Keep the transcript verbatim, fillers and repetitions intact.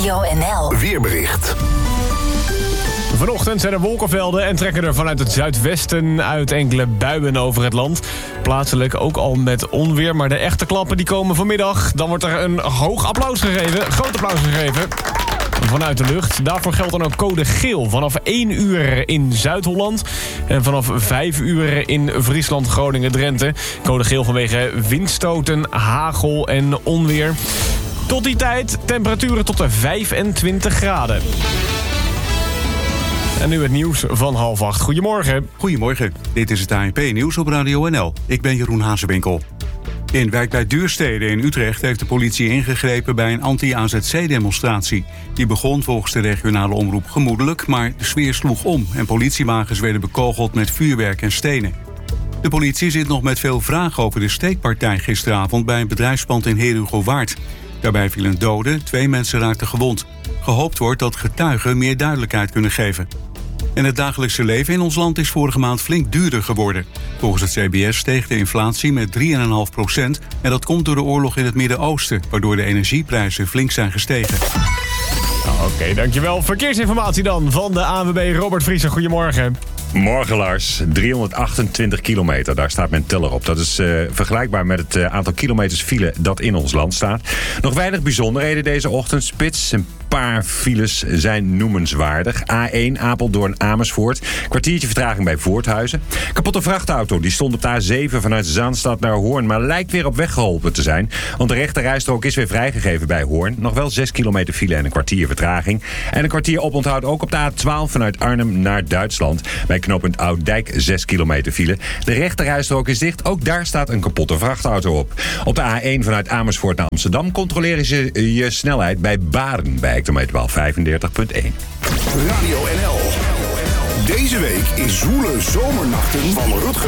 Radio N L Weerbericht. Vanochtend zijn er wolkenvelden en trekken er vanuit het zuidwesten uit enkele buien over het land. Plaatselijk ook al met onweer, maar de echte klappen die komen vanmiddag. Dan wordt er een hoog applaus gegeven, groot applaus gegeven vanuit de lucht. Daarvoor geldt dan ook code geel vanaf één uur in Zuid-Holland en vanaf vijf uur in Friesland, Groningen, Drenthe. Code geel vanwege windstoten, hagel en onweer. Tot die tijd temperaturen tot de vijfentwintig graden. En nu het nieuws van half acht. Goedemorgen. Goedemorgen, dit is het A N P-nieuws op Radio N L. Ik ben Jeroen Hazewinkel. In wijk bij Duurstede in Utrecht heeft de politie ingegrepen bij een anti-A Z C-demonstratie. Die begon volgens de regionale omroep gemoedelijk, maar de sfeer sloeg om en politiewagens werden bekogeld met vuurwerk en stenen. De politie zit nog met veel vragen over de steekpartij gisteravond bij een bedrijfspand in Herugowaard. Daarbij viel een dode, twee mensen raakten gewond. Gehoopt wordt dat getuigen meer duidelijkheid kunnen geven. En het dagelijkse leven in ons land is vorige maand flink duurder geworden. Volgens het C B S steeg de inflatie met drie komma vijf procent. En dat komt door de oorlog in het Midden-Oosten, waardoor de energieprijzen flink zijn gestegen. Oké, okay, dankjewel. Verkeersinformatie dan van de A N W B Robert Vriezer. Goedemorgen. Morgen, Lars. driehonderdachtentwintig kilometer, daar staat mijn teller op. Dat is uh, vergelijkbaar met het uh, aantal kilometers file dat in ons land staat. Nog weinig bijzonderheden deze ochtendspits. Een paar files zijn noemenswaardig. A één Apeldoorn Amersfoort. Kwartiertje vertraging bij Voorthuizen. Kapotte vrachtauto, die stond op de A zeven vanuit Zaanstad naar Hoorn, maar lijkt weer op weg geholpen te zijn. Want de rechterrijstrook is weer vrijgegeven bij Hoorn. Nog wel zes kilometer file en een kwartier vertraging. En een kwartier oponthoud ook op de A twaalf vanuit Arnhem naar Duitsland. Bij knooppunt Ouddijk zes kilometer file. De rechterrijstrook is dicht. Ook daar staat een kapotte vrachtauto op. Op de A één vanuit Amersfoort naar Amsterdam controleren ze je snelheid bij Baden bij hectometerpaal vijfendertig komma één. Radio N L. Deze week is Zwoele Zomernachten van Rutger